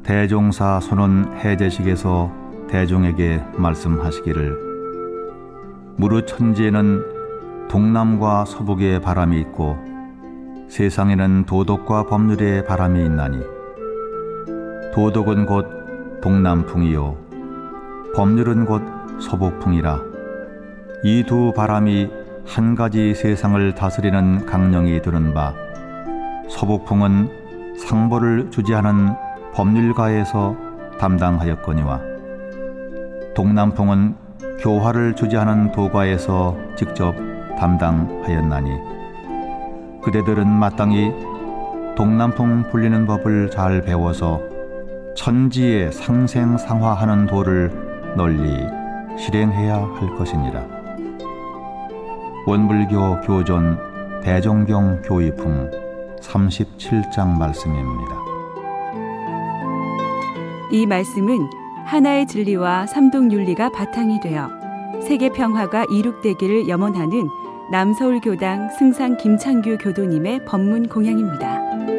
대종사 손은 해제식에서 대종에게 말씀하시기를 무릇 천지에는 동남과 서북의 바람이 있고 세상에는 도덕과 법률의 바람이 있나니 도덕은 곧 동남풍이요 법률은 곧 서북풍이라. 이 두 바람이 한 가지 세상을 다스리는 강령이 드는 바 서북풍은 상보를 주지하는 법률가에서 담당하였거니와 동남풍은 교화를 주지하는 도가에서 직접 담당하였나니 그대들은 마땅히 동남풍 불리는 법을 잘 배워서 천지에 상생상화하는 도를 널리 실행해야 할 것이니라. 원불교 교존 대종경 교의풍 37장 말씀입니다. 이 말씀은 하나의 진리와 삼동윤리가 바탕이 되어 세계 평화가 이룩되기를 염원하는 남서울교당 승상 김창규 교도님의 법문 공양입니다.